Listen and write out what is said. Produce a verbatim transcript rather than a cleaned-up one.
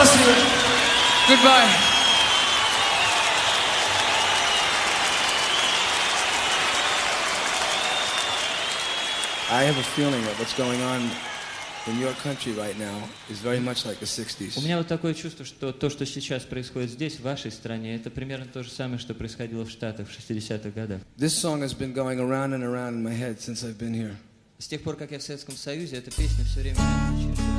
bless you. Goodbye. I have a feeling that what's going on in your country right now is very much like the sixties. У меня вот такое чувство, что то, что сейчас происходит здесь, в вашей стране, это примерно то же самое, что происходило в Штатах в шестидесятых годах. This song has been going around and around in my head since I've been here. С тех пор, как я в Советском Союзе, эта песня все время меня